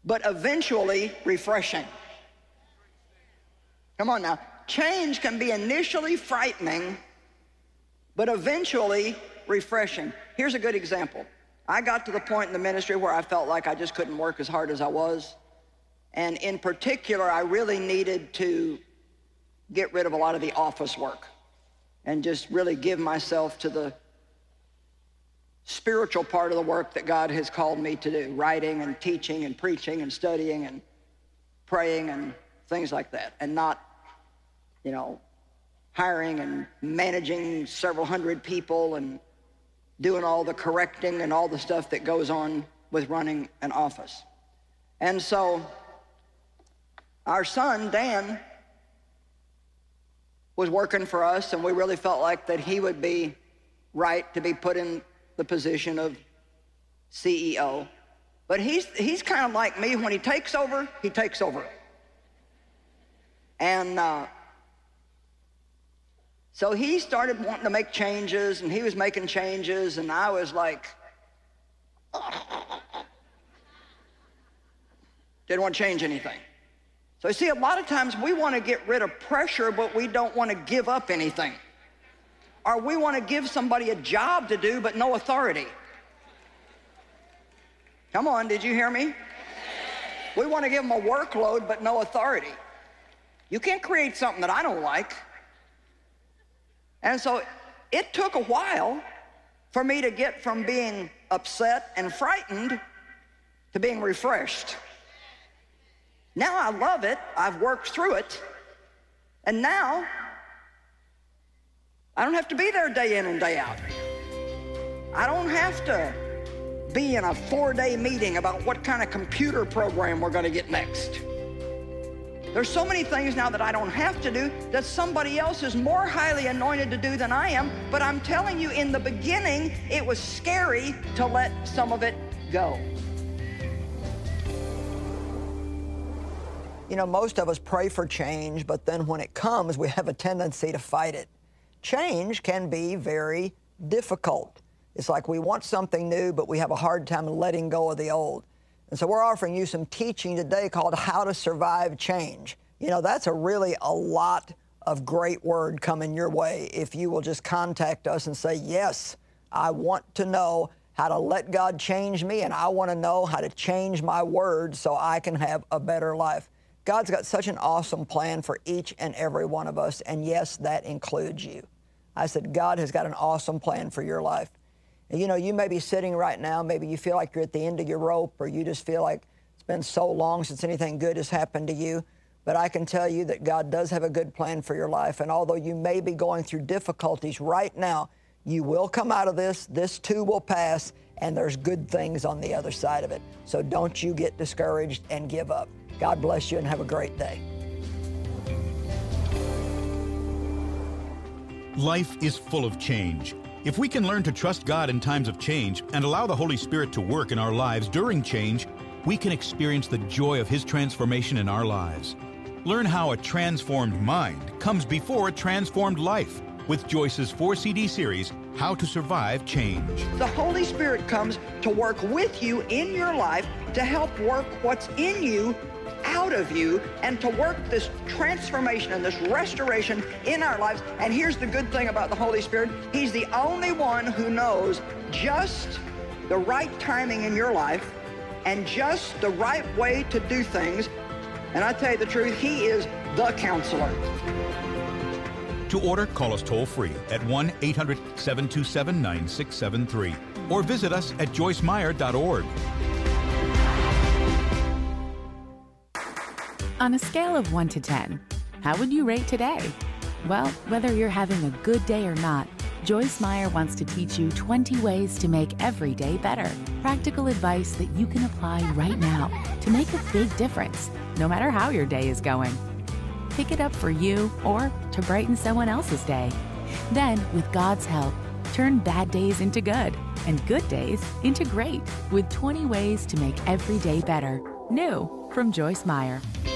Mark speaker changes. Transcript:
Speaker 1: but eventually refreshing. Come on now. Change can be initially frightening, but eventually refreshing. Here's a good example. I got to the point in the ministry where I felt like I just couldn't work as hard as I was. And in particular, I really needed to get rid of a lot of the office work and just really give myself to the spiritual part of the work that God has called me to do, writing and teaching and preaching and studying and praying and things like that, and not, you know, hiring and managing several hundred people and doing all the correcting and all the stuff that goes on with running an office. And so our son, Dan, was working for us, and we really felt like that he would be right to be put in the position of CEO. But he's kind of like me. When he takes over, he takes over. And so he started wanting to make changes, and he was making changes, and I was like, didn't want to change anything. So you see, a lot of times we want to get rid of pressure, but we don't want to give up anything. Or we want to give somebody a job to do, but no authority. Come on, did you hear me? We want to give them a workload, but no authority. You can't create something that I don't like. And so it took a while for me to get from being upset and frightened to being refreshed. Now I love it, I've worked through it, and now I don't have to be there day in and day out. I don't have to be in a 4-day meeting about what kind of computer program we're going to get next. There's so many things now that I don't have to do that somebody else is more highly anointed to do than I am, but I'm telling you, in the beginning, it was scary to let some of it go. You know, most of us pray for change, but then when it comes, we have a tendency to fight it. Change can be very difficult. It's like we want something new, but we have a hard time letting go of the old. And so we're offering you some teaching today called How to Survive Change. You know, that's a lot of great word coming your way if you will just contact us and say, yes, I want to know how to let God change me, and I want to know how to change my words so I can have a better life. God's got such an awesome plan for each and every one of us, and yes, that includes you. I said, God has got an awesome plan for your life. And you know, you may be sitting right now, maybe you feel like you're at the end of your rope, or you just feel like it's been so long since anything good has happened to you. But I can tell you that God does have a good plan for your life, and although you may be going through difficulties right now, you will come out of this. This too will pass, and there's good things on the other side of it. So don't you get discouraged and give up. God bless you and have a great day.
Speaker 2: Life is full of change. If we can learn to trust God in times of change and allow the Holy Spirit to work in our lives during change, we can experience the joy of His transformation in our lives. Learn how a transformed mind comes before a transformed life with Joyce's 4-CD series, How to Survive Change.
Speaker 1: The Holy Spirit comes to work with you in your life to help work what's in you out of you and to work this transformation and this restoration in our lives. And here's the good thing about the Holy Spirit. He's the only one who knows just the right timing in your life and just the right way to do things. And I tell you the truth, He is the counselor.
Speaker 2: To order, call us toll-free at 1-800-727-9673 or visit us at joycemeyer.org.
Speaker 3: On a scale of 1 to 10, how would you rate today? Well, whether you're having a good day or not, Joyce Meyer wants to teach you 20 ways to make every day better. Practical advice that you can apply right now to make a big difference, no matter how your day is going. Pick it up for you or to brighten someone else's day. Then, with God's help, turn bad days into good and good days into great with 20 ways to make every day better. New from Joyce Meyer.